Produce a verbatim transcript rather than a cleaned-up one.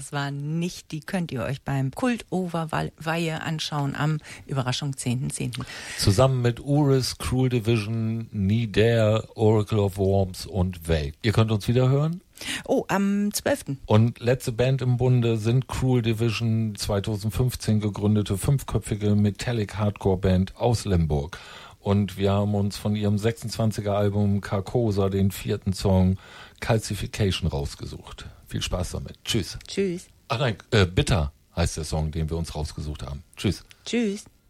das war nicht, die könnt ihr euch beim Kult Overweihe anschauen am Überraschung zehnten zehnten Zusammen mit Uris, Cruel Division, Nidare, Oracle of Worms und Vague. Ihr könnt uns wieder hören? Oh, am zwölften Und letzte Band im Bunde sind Cruel Division, zweitausendfünfzehn gegründete fünfköpfige Metallic Hardcore Band aus Limburg. Und wir haben uns von ihrem sechsundzwanziger Album Carcosa den vierten Song Calcification rausgesucht. Viel Spaß damit. Tschüss. Tschüss. Ach nein, äh, Bitter heißt der Song, den wir uns rausgesucht haben. Tschüss. Tschüss.